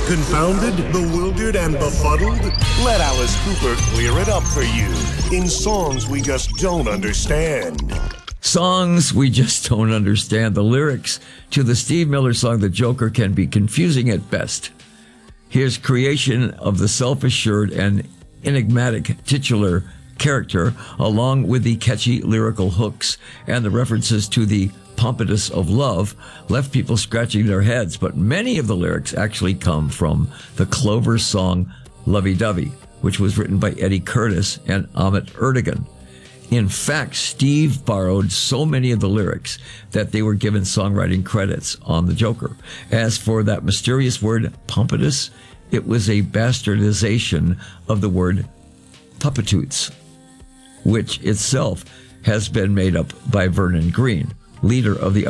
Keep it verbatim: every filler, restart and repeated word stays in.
Confounded, bewildered, and befuddled? Let Alice Cooper clear it up for you in songs we just don't understand. Songs we just don't understand. The lyrics to the Steve Miller song The Joker can be confusing at best. His creation of the self-assured and enigmatic titular character, along with the catchy lyrical hooks and the references to the pompadour of love, left people scratching their heads, but many of the lyrics actually come from the Clover song Lovey Dovey, which was written by Eddie Curtis and Ahmet Ertegun. In fact, Steve borrowed so many of the lyrics that they were given songwriting credits on The Joker. As for that mysterious word pompadour, it was a bastardization of the word puppetoots, which itself has been made up by Vernon Green, leader of the